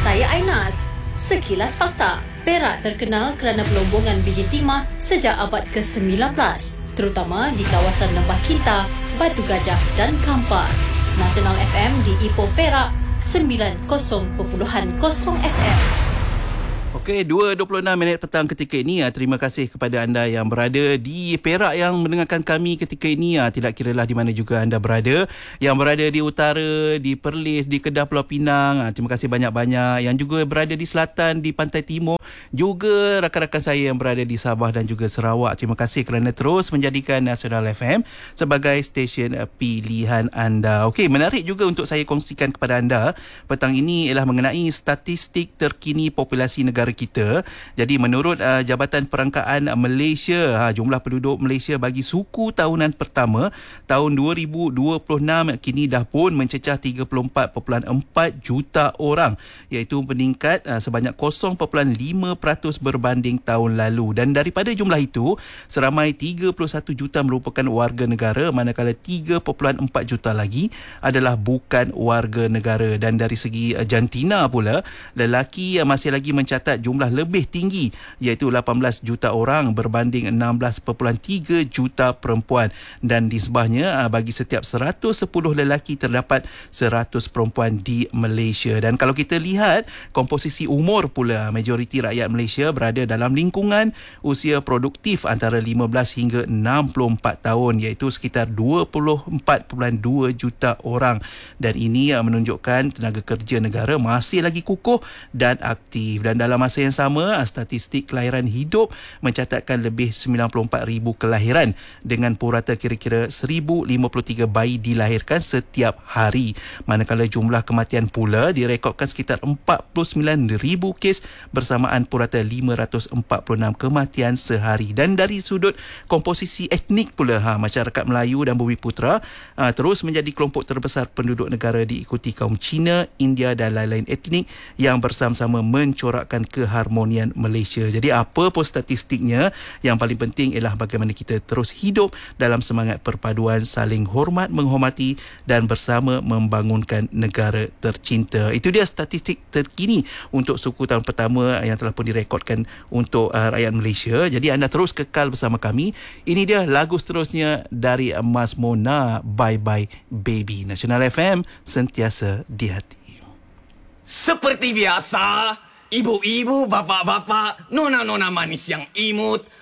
Saya Ainas. Sekilas fakta. Perak terkenal kerana pelombongan biji timah sejak abad ke-19, terutama di kawasan Lembah Kinta, Batu Gajah dan Kampar. Nasional FM di Ipoh Perak 90.0 FM. Okey, 2.26 petang ketika ini. Terima kasih kepada anda yang berada di Perak yang mendengarkan kami ketika ini. Tidak kiralah di mana juga anda berada. Yang berada di utara, di Perlis, di Kedah, Pulau Pinang. Terima kasih banyak-banyak. Yang juga berada di selatan, di Pantai Timur. Juga rakan-rakan saya yang berada di Sabah dan juga Sarawak. Terima kasih kerana terus menjadikan Nasional FM sebagai stesen pilihan anda. Okey, menarik juga untuk saya kongsikan kepada anda petang ini ialah mengenai statistik terkini populasi negara kita. Jadi menurut Jabatan Perangkaan Malaysia, jumlah penduduk Malaysia bagi suku tahunan pertama tahun 2026 kini dah pun mencecah 34.4 juta orang, iaitu meningkat sebanyak 0.5% berbanding tahun lalu. Dan daripada jumlah itu, seramai 31 juta merupakan warga negara, manakala 3.4 juta lagi adalah bukan warga negara. Dan dari segi jantina pula, lelaki masih lagi mencatat jumlah lebih tinggi, iaitu 18 juta orang berbanding 16.3 juta perempuan. Dan nisbahnya bagi setiap 110 lelaki terdapat 100 perempuan di Malaysia. Dan kalau kita lihat komposisi umur pula, majoriti rakyat Malaysia berada dalam lingkungan usia produktif antara 15 hingga 64 tahun, iaitu sekitar 24.2 juta orang. Dan ini menunjukkan tenaga kerja negara masih lagi kukuh dan aktif. Dan dalam masa yang sama, statistik kelahiran hidup mencatatkan lebih 94,000 kelahiran dengan purata kira-kira 1,053 bayi dilahirkan setiap hari. Manakala jumlah kematian pula direkodkan sekitar 49,000 kes bersamaan purata 546 kematian sehari. Dan dari sudut komposisi etnik pula, masyarakat Melayu dan Bumiputera terus menjadi kelompok terbesar penduduk negara, diikuti kaum Cina, India dan lain-lain etnik yang bersama-sama mencorakkan keharmonian Malaysia. Jadi apa pun statistiknya, yang paling penting ialah bagaimana kita terus hidup dalam semangat perpaduan, saling hormat, menghormati dan bersama membangunkan negara tercinta. Itu dia statistik terkini untuk suku tahun pertama yang telah pun direkodkan untuk rakyat Malaysia. Jadi anda terus kekal bersama kami. Ini dia lagu seterusnya dari Mas Mona, Bye Bye Baby. Nasional FM, sentiasa di hati. Seperti biasa, ibu-ibu, bapak-bapak, nona-nona manis yang imut,